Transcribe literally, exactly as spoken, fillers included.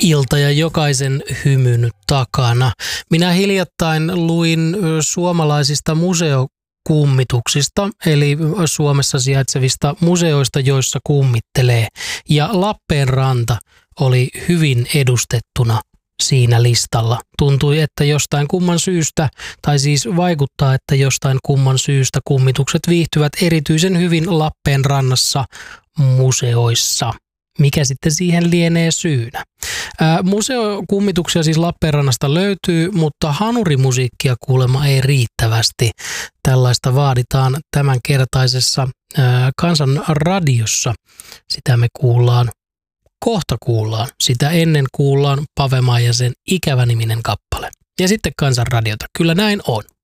ilta ja jokaisen hymyn takana. Minä hiljattain luin suomalaisista museokummituksista, eli Suomessa sijaitsevista museoista, joissa kummittelee. Ja Lappeenranta oli hyvin edustettuna siinä listalla. Tuntui, että jostain kumman syystä, tai siis vaikuttaa, että jostain kumman syystä kummitukset viihtyvät erityisen hyvin Lappeenrannassa museoissa. Mikä sitten siihen lienee syynä? Ää, museokummituksia siis Lappeenrannasta löytyy, mutta hanurimusiikkia kuulemma ei riittävästi. Tällaista vaaditaan tämänkertaisessa ää, Kansan radiossa. Sitä me kuullaan, kohta kuullaan. Sitä ennen kuullaan Pave Maijasen Ikävä-niminen kappale. Ja sitten Kansan radiota. Kyllä näin on.